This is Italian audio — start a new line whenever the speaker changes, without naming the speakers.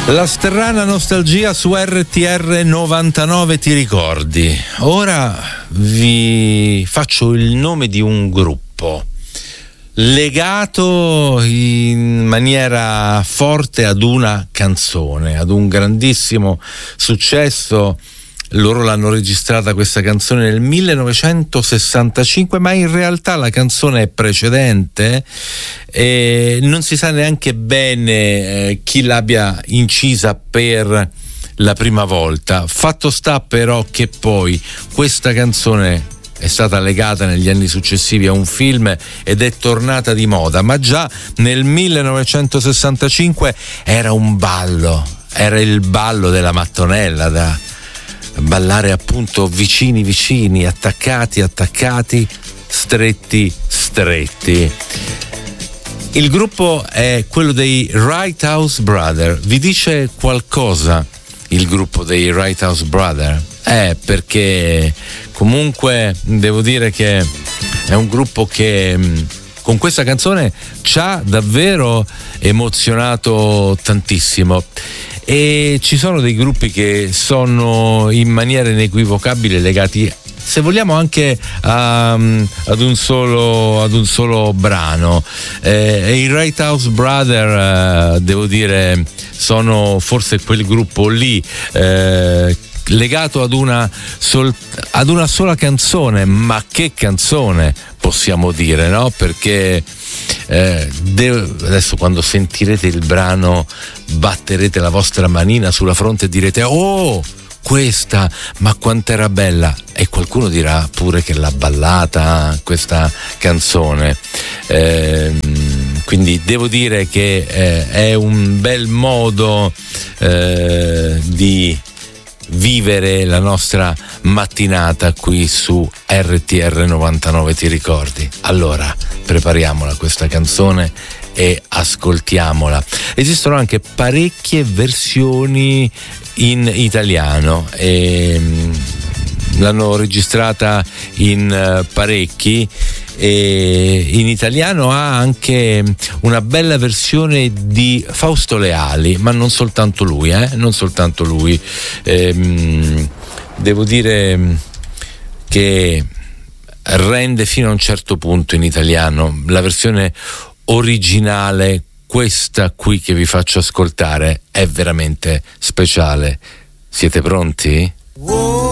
La strana nostalgia su RTR 99 ti ricordi. Ora vi faccio il nome di un gruppo legato in maniera forte ad una canzone, ad un grandissimo successo. Loro l'hanno registrata questa canzone nel 1965, ma in realtà la canzone è precedente e non si sa neanche bene chi l'abbia incisa per la prima volta. Fatto sta però che poi questa canzone è stata legata negli anni successivi a un film ed è tornata di moda, ma già nel 1965 era un ballo, era il ballo della mattonella, da ballare appunto vicini, attaccati, stretti. Il gruppo è quello dei Right House Brother. Vi dice qualcosa il gruppo dei Right House Brother? Perché comunque devo dire che è un gruppo che con questa canzone ci ha davvero emozionato tantissimo. E ci sono dei gruppi che sono in maniera inequivocabile legati, se vogliamo, anche ad un solo brano. I Right House Brother, devo dire, sono forse quel gruppo lì legato ad una sola canzone, ma che canzone, possiamo dire, no? Perché adesso quando sentirete il brano batterete la vostra manina sulla fronte e direte: oh, questa, ma quant'era bella! E qualcuno dirà pure che l'ha ballata questa canzone. Quindi devo dire che è un bel modo di vivere la nostra mattinata qui su RTR 99, ti ricordi? Allora prepariamola questa canzone e ascoltiamola. Esistono anche parecchie versioni in italiano e l'hanno registrata in parecchi, e in italiano ha anche una bella versione di Fausto Leali, ma non soltanto lui, devo dire che rende fino a un certo punto in italiano. La versione originale, questa qui che vi faccio ascoltare, è veramente speciale. Siete pronti?